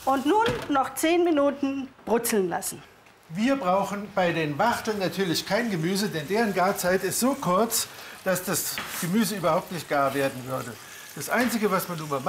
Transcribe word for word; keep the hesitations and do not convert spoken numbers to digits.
Und nun noch zehn Minuten brutzeln lassen. Wir brauchen bei den Wachteln natürlich kein Gemüse, denn deren Garzeit ist so kurz, dass das Gemüse überhaupt nicht gar werden würde. Das Einzige, was man über